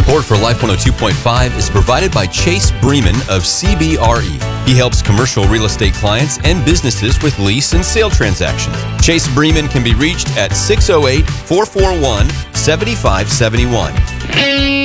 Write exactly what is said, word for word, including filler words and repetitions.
Support for Life one oh two point five is provided by Chase Bremen of C B R E. He helps commercial real estate clients and businesses with lease and sale transactions. Chase Bremen can be reached at six oh eight, four four one, seven five seven one.